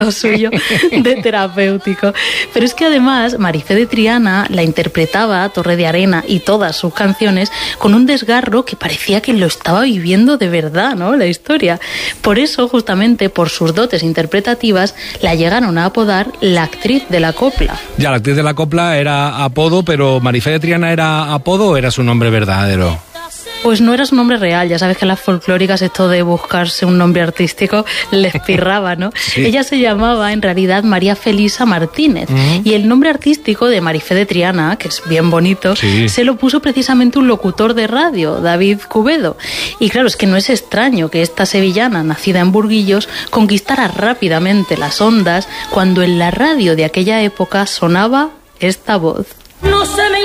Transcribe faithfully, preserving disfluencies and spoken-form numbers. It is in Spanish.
suyo de terapéutico. Pero es que además Marifé de Triana la interpretaba, Torre de Arena y todas sus canciones, con un desgarro que parecía que lo estaba viviendo de verdad, ¿no? La historia. Por eso, justamente por sus dotes interpretativas, la llegaron a apodar la actriz de la copla. Ya, la actriz de la copla era apodo, pero Marifé de Triana ¿era apodo o era su nombre verdadero? Pues no era su nombre real, ya sabes que las folclóricas esto de buscarse un nombre artístico les pirraba, ¿no? Sí. Ella se llamaba en realidad María Felisa Martínez, uh-huh. y el nombre artístico de Marifé de Triana, que es bien bonito, sí. se lo puso precisamente un locutor de radio, David Cubedo. Y claro, es que no es extraño que esta sevillana, nacida en Burguillos, conquistara rápidamente las ondas cuando en la radio de aquella época sonaba esta voz. No se me